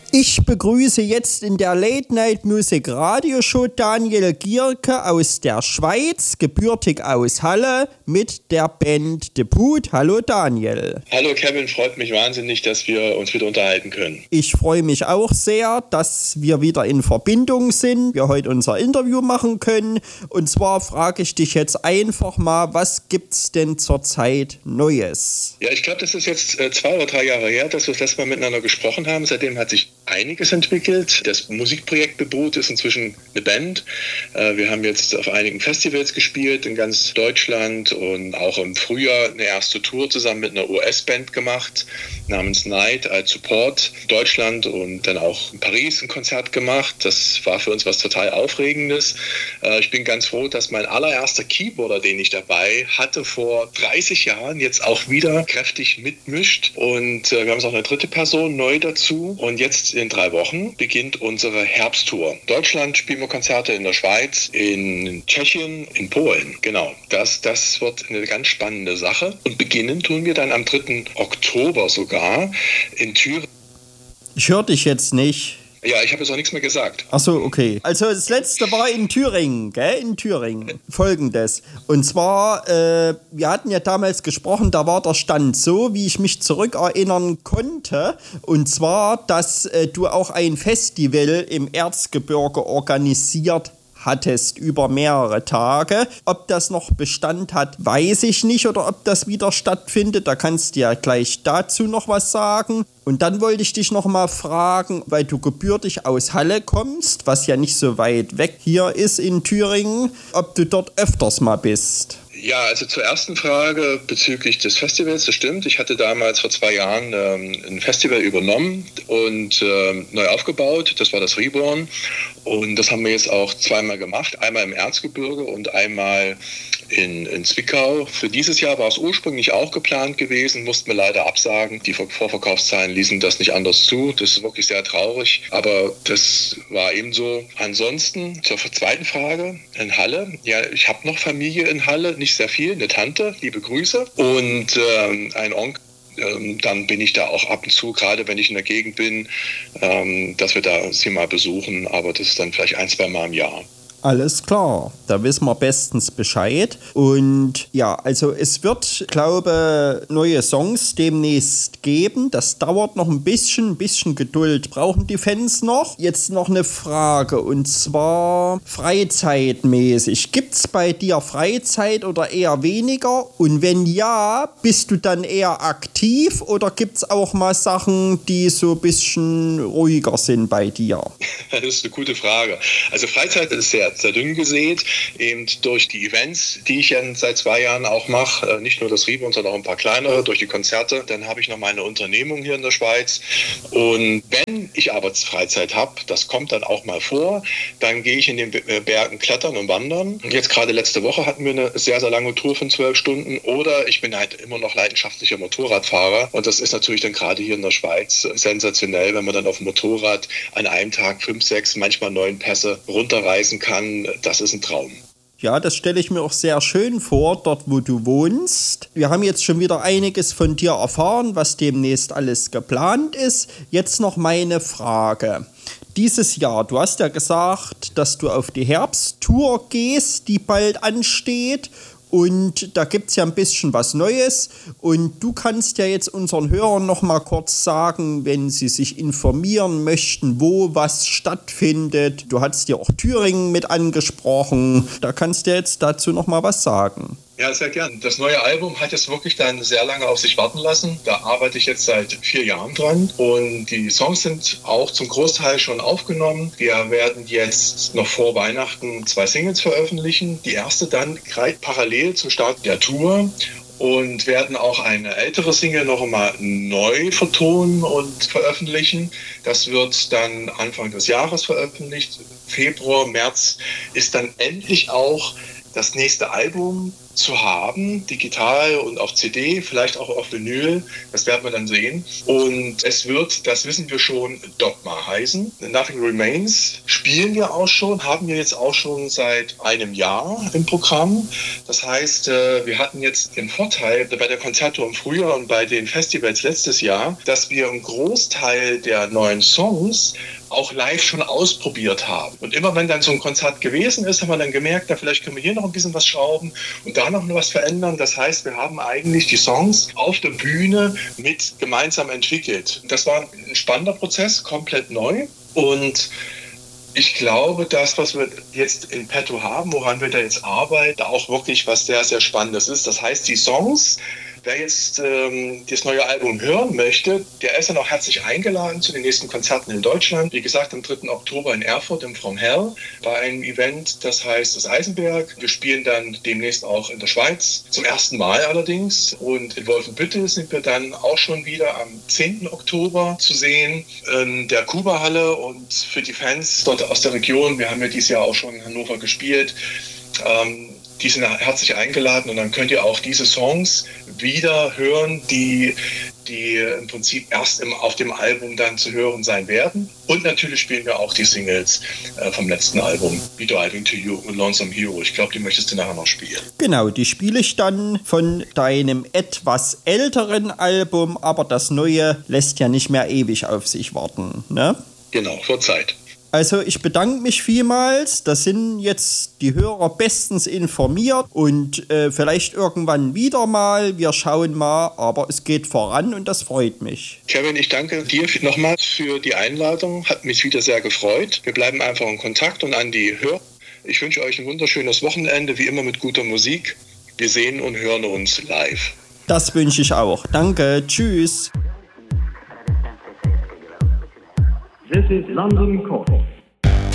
Ich begrüße jetzt in der Late Night Music Radio Show Daniel Gierke aus der Schweiz, gebürtig aus Halle, mit der Band The Put. Hallo Daniel. Hallo Kevin, freut mich wahnsinnig, dass wir uns wieder unterhalten können. Ich freue mich auch sehr, dass wir wieder in Verbindung sind, wir heute unser Interview machen können. Und zwar frage ich dich jetzt einfach mal, was gibt's denn zurzeit Neues? Ja, ich glaube, das ist jetzt 2 oder 3 Jahre her, dass wir das letzte Mal miteinander gesprochen haben. Seitdem hat sich einiges entwickelt. Das Musikprojekt The Put ist inzwischen eine Band. Wir haben jetzt auf einigen Festivals gespielt in ganz Deutschland und auch im Frühjahr eine erste Tour zusammen mit einer US-Band gemacht, namens Night als Support Deutschland, und dann auch in Paris ein Konzert gemacht. Das war für uns was total Aufregendes. Ich bin ganz froh, dass mein allererster Keyboarder, den ich dabei hatte vor 30 Jahren, jetzt auch wieder kräftig mitmischt. Und wir haben jetzt auch eine dritte Person neu dazu. Und jetzt in 3 Wochen beginnt unsere Herbsttour. In Deutschland spielen wir Konzerte, in der Schweiz, in Tschechien, in Polen. Genau, das wird eine ganz spannende Sache. Und beginnen tun wir dann am 3. Oktober sogar in Thüringen. Ich höre dich jetzt nicht. Ja, ich habe jetzt auch nichts mehr gesagt. Ach so, okay. Also das letzte war in Thüringen, gell? In Thüringen. Folgendes. Und zwar, wir hatten ja damals gesprochen, da war der Stand so, wie ich mich zurückerinnern konnte. Und zwar, dass du auch ein Festival im Erzgebirge organisiert hattest über mehrere Tage. Ob das noch Bestand hat, weiß ich nicht, oder ob das wieder stattfindet. Da kannst du ja gleich dazu noch was sagen. Und dann wollte ich dich noch mal fragen, weil du gebürtig aus Halle kommst, was ja nicht so weit weg hier ist in Thüringen, ob du dort öfters mal bist. Ja, also zur ersten Frage bezüglich des Festivals, das stimmt. Ich hatte damals vor 2 Jahren ein Festival übernommen und neu aufgebaut. Das war das Reborn. Und das haben wir jetzt auch 2-mal gemacht. Einmal im Erzgebirge und einmal in Zwickau. Für dieses Jahr war es ursprünglich auch geplant gewesen, mussten wir leider absagen. Die Vorverkaufszahlen ließen das nicht anders zu. Das ist wirklich sehr traurig, aber das war eben so. Ansonsten zur zweiten Frage in Halle. Ja, ich habe noch Familie in Halle, nicht sehr viel, eine Tante, liebe Grüße, und ein Onkel. Dann bin ich da auch ab und zu, gerade wenn ich in der Gegend bin, dass wir da sie mal besuchen, aber das ist dann vielleicht 1-2 Mal im Jahr. Alles klar, da wissen wir bestens Bescheid. Und ja, also es wird, glaube ich, neue Songs demnächst geben. Das dauert noch ein bisschen Geduld brauchen die Fans noch. Jetzt noch eine Frage, und zwar freizeitmäßig. Gibt es bei dir Freizeit oder eher weniger? Und wenn ja, bist du dann eher aktiv oder gibt es auch mal Sachen, die so ein bisschen ruhiger sind bei dir? Das ist eine gute Frage. Also Freizeit ist sehr dünn gesät, eben durch die Events, die ich ja seit 2 Jahren auch mache, nicht nur das Reborn, sondern auch ein paar kleinere, durch die Konzerte. Dann habe ich noch meine Unternehmung hier in der Schweiz. Und wenn ich Arbeitsfreizeit habe, das kommt dann auch mal vor, dann gehe ich in den Bergen klettern und wandern. Und jetzt gerade letzte Woche hatten wir eine sehr, sehr lange Tour von 12 Stunden. Oder ich bin halt immer noch leidenschaftlicher Motorradfahrer. Und das ist natürlich dann gerade hier in der Schweiz sensationell, wenn man dann auf dem Motorrad an einem Tag 5, 6, manchmal 9 Pässe runterreisen kann. Das ist ein Traum. Ja, das stelle ich mir auch sehr schön vor, dort wo du wohnst. Wir haben jetzt schon wieder einiges von dir erfahren, was demnächst alles geplant ist. Jetzt noch meine Frage. Dieses Jahr, du hast ja gesagt, dass du auf die Herbsttour gehst, die bald ansteht. Und da gibt es ja ein bisschen was Neues. Und du kannst ja jetzt unseren Hörern noch mal kurz sagen, wenn sie sich informieren möchten, wo was stattfindet. Du hast ja auch Thüringen mit angesprochen. Da kannst du jetzt dazu noch mal was sagen. Ja, sehr gern. Das neue Album hat jetzt wirklich dann sehr lange auf sich warten lassen. Da arbeite ich jetzt seit 4 Jahren dran. Und die Songs sind auch zum Großteil schon aufgenommen. Wir werden jetzt noch vor Weihnachten 2 Singles veröffentlichen. Die erste dann parallel zum Start der Tour. Und werden auch eine ältere Single noch einmal neu vertonen und veröffentlichen. Das wird dann Anfang des Jahres veröffentlicht. Februar, März ist dann endlich auch das nächste Album zu haben, digital und auf CD, vielleicht auch auf Vinyl, das werden wir dann sehen. Und es wird, das wissen wir schon, Dogma heißen. Nothing Remains spielen wir auch schon, haben wir jetzt auch schon seit einem Jahr im Programm. Das heißt, wir hatten jetzt den Vorteil bei der Konzerttour im Frühjahr und bei den Festivals letztes Jahr, dass wir einen Großteil der neuen Songs auch live schon ausprobiert haben. Und immer wenn dann so ein Konzert gewesen ist, haben wir dann gemerkt, vielleicht können wir hier noch ein bisschen was schrauben und da noch was verändern. Das heißt, wir haben eigentlich die Songs auf der Bühne mit gemeinsam entwickelt. Das war ein spannender Prozess, komplett neu. Und ich glaube, das, was wir jetzt in petto haben, woran wir da jetzt arbeiten, auch wirklich was sehr, sehr Spannendes ist. Das heißt, die Songs, wer jetzt das neue Album hören möchte, der ist dann auch herzlich eingeladen zu den nächsten Konzerten in Deutschland. Wie gesagt, am 3. Oktober in Erfurt im From Hell bei einem Event, das heißt das Eisenberg. Wir spielen dann demnächst auch in der Schweiz, zum ersten Mal allerdings. Und in Wolfenbüttel sind wir dann auch schon wieder am 10. Oktober zu sehen in der Kuba-Halle. Und für die Fans dort aus der Region, wir haben ja dieses Jahr auch schon in Hannover gespielt, die sind herzlich eingeladen und dann könnt ihr auch diese Songs wieder hören, die im Prinzip erst auf dem Album dann zu hören sein werden. Und natürlich spielen wir auch die Singles vom letzten Album, Be Driving to You und Lonesome Hero. Ich glaube, die möchtest du nachher noch spielen. Genau, die spiele ich dann von deinem etwas älteren Album, aber das neue lässt ja nicht mehr ewig auf sich warten, ne? Genau, vor Zeit. Also ich bedanke mich vielmals, da sind jetzt die Hörer bestens informiert und vielleicht irgendwann wieder mal, wir schauen mal, aber es geht voran und das freut mich. Kevin, ich danke dir nochmals für die Einladung, hat mich wieder sehr gefreut. Wir bleiben einfach in Kontakt und an die Hörer. Ich wünsche euch ein wunderschönes Wochenende, wie immer mit guter Musik. Wir sehen und hören uns live. Das wünsche ich auch. Danke, tschüss. This is London Calling.